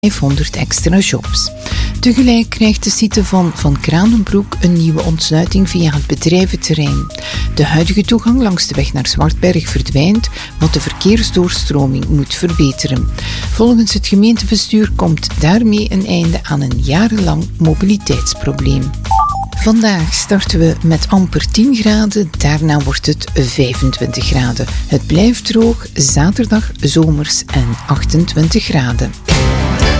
500 extra jobs. Tegelijk krijgt de site van Kranenbroek een nieuwe ontsluiting via het bedrijventerrein. De huidige toegang langs de weg naar Zwartberg verdwijnt, wat de verkeersdoorstroming moet verbeteren. Volgens het gemeentebestuur komt daarmee een einde aan een jarenlang mobiliteitsprobleem. Vandaag starten we met amper 10 graden, daarna wordt het 25 graden. Het blijft droog, zaterdag zomers en 28 graden.